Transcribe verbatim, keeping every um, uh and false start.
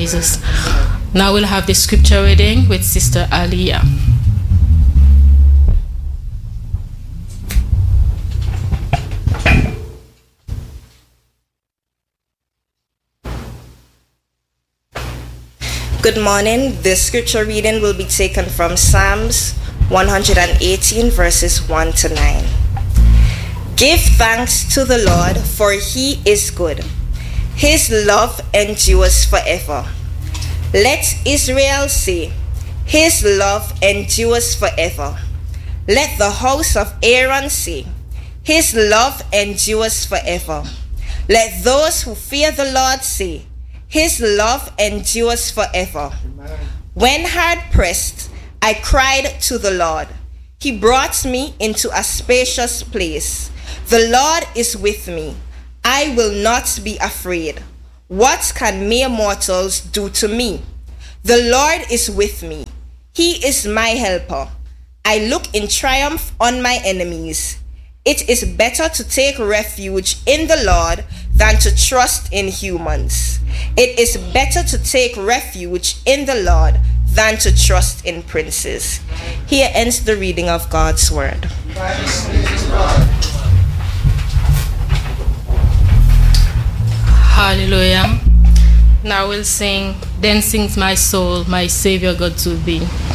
Jesus. Now we'll have the scripture reading with Sister Aliyah. Good morning. The scripture reading will be taken from Psalms one hundred eighteen, verses one to nine. Give thanks to the Lord, for he is good. His love endures forever. Let Israel say, his love endures forever. Let the house of Aaron say, his love endures forever. Let those who fear the Lord say, his love endures forever. Amen. When hard pressed, I cried to the Lord. He brought me into a spacious place. The Lord is with me. I will not be afraid. What can mere mortals do to me? The Lord is with me. He is my helper. I look in triumph on my enemies. It is better to take refuge in the Lord than to trust in humans. It is better to take refuge in the Lord than to trust in princes. Here ends the reading of God's word. Hallelujah. Now we'll sing, Then Sings My Soul, My Savior God to Thee.